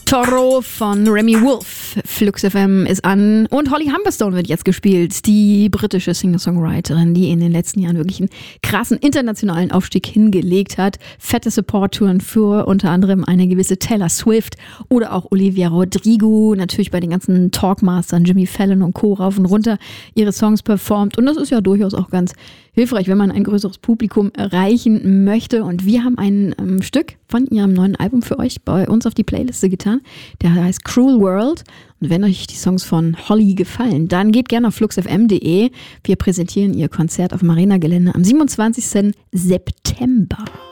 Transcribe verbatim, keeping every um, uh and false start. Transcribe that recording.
Toro von Remy Wolf. Flux F M ist an und Holly Humberstone wird jetzt gespielt. Die britische Singer-Songwriterin, die in den letzten Jahren wirklich einen krassen internationalen Aufstieg hingelegt hat. Fette Support-Touren für unter anderem eine gewisse Taylor Swift oder auch Olivia Rodrigo. Natürlich bei den ganzen Talkmastern Jimmy Fallon und Co. rauf und runter ihre Songs performt. Und das ist ja durchaus auch ganz hilfreich, wenn man ein größeres Publikum erreichen möchte. Und wir haben ein ähm, Stück von ihrem neuen Album für euch bei uns auf die Playliste getan. Der heißt Cruel World. Und wenn euch die Songs von Holly gefallen, dann geht gerne auf flux f m punkt d e. Wir präsentieren ihr Konzert auf dem Arena-Gelände am siebenundzwanzigsten September.